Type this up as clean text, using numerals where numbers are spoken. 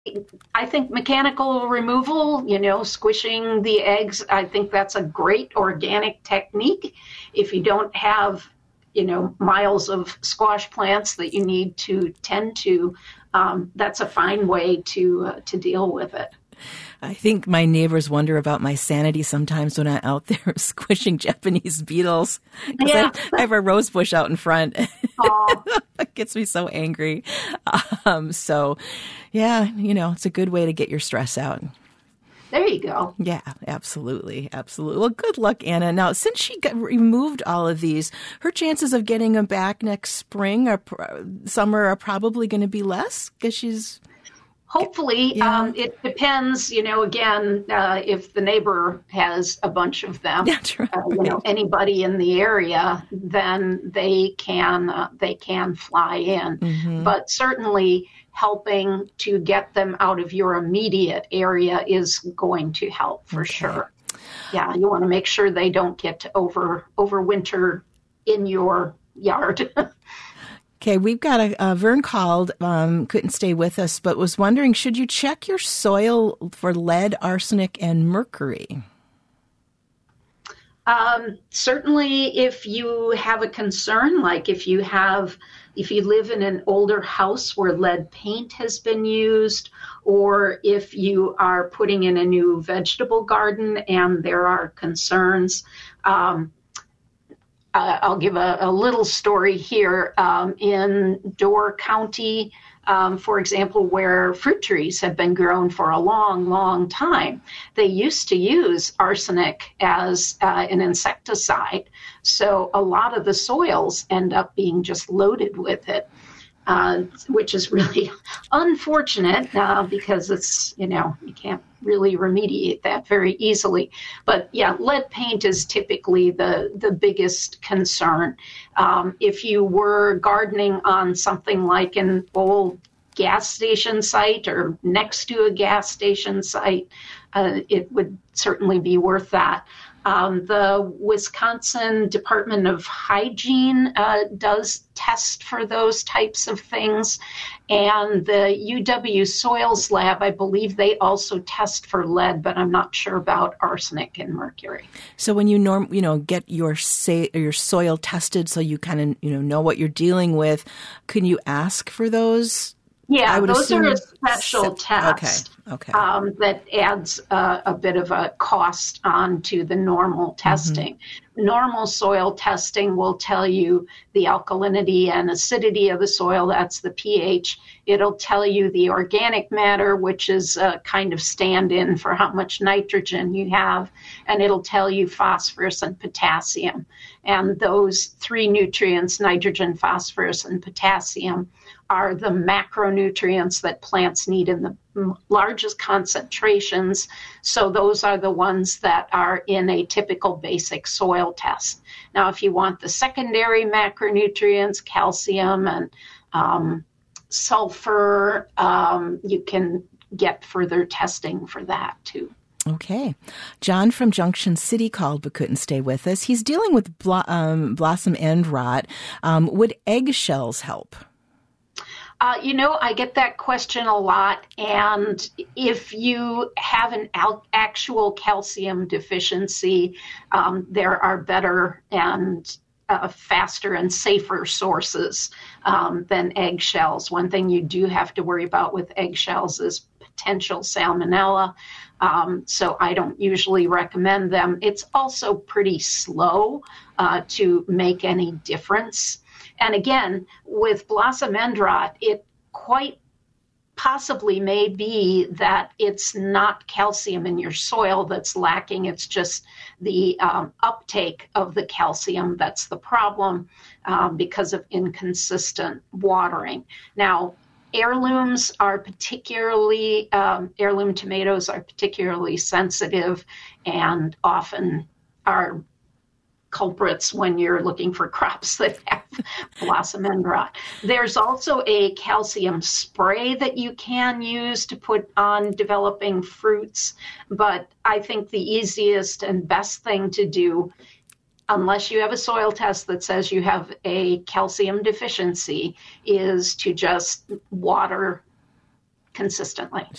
I think mechanical removal, squishing the eggs, I think that's a great organic technique. If you don't have, miles of squash plants that you need to tend to, that's a fine way to deal with it. I think my neighbors wonder about my sanity sometimes when I'm out there squishing Japanese beetles. Because I have a rose bush out in front. It gets me so angry. So, it's a good way to get your stress out. There you go. Yeah, absolutely. Absolutely. Well, good luck, Anna. Now, since she removed all of these, her chances of getting them back next spring or summer are probably going to be less because she's... Hopefully, it depends, again, if the neighbor has a bunch of them, that's right. Anybody in the area, then they can fly in. Mm-hmm. But certainly helping to get them out of your immediate area is going to help for sure. Yeah, you want to make sure they don't get to overwinter in your yard. Okay, we've got a Vern called, couldn't stay with us, but was wondering, should you check your soil for lead, arsenic, and mercury? Certainly, if you have a concern, like if you live in an older house where lead paint has been used, or if you are putting in a new vegetable garden and there are concerns, I'll give a little story here. In Door County, for example, where fruit trees have been grown for a long, long time, they used to use arsenic as an insecticide. So a lot of the soils end up being just loaded with it, which is really unfortunate because it's, you can't really remediate that very easily. But yeah, lead paint is typically the biggest concern. If you were gardening on something like an old gas station site or next to a gas station site, it would certainly be worth that. The Wisconsin Department of Hygiene does test for those types of things. And the UW Soils Lab, I believe they also test for lead, but I'm not sure about arsenic and mercury. So when you get your soil tested so you kind of, know what you're dealing with, can you ask for those? Yeah, those are a special test. Okay. That adds a bit of a cost onto the normal testing. Mm-hmm. Normal soil testing will tell you the alkalinity and acidity of the soil, that's the pH. It'll tell you the organic matter, which is a kind of stand-in for how much nitrogen you have, and it'll tell you phosphorus and potassium. And those three nutrients, nitrogen, phosphorus, and potassium, are the macronutrients that plants need in the largest concentrations. So those are the ones that are in a typical basic soil test. Now, if you want the secondary macronutrients, calcium and sulfur, you can get further testing for that too. Okay. John from Junction City called but couldn't stay with us. He's dealing with blossom end rot. Would eggshells help? I get that question a lot, and if you have an actual calcium deficiency, there are better and faster and safer sources than eggshells. One thing you do have to worry about with eggshells is potential salmonella, so I don't usually recommend them. It's also pretty slow to make any difference. And again, with blossom end rot, it quite possibly may be that it's not calcium in your soil that's lacking. It's just the uptake of the calcium that's the problem because of inconsistent watering. Now, heirloom tomatoes are particularly sensitive and often are culprits when you're looking for crops that have blossom end rot. There's also a calcium spray that you can use to put on developing fruits, but I think the easiest and best thing to do, unless you have a soil test that says you have a calcium deficiency, is to just water consistently.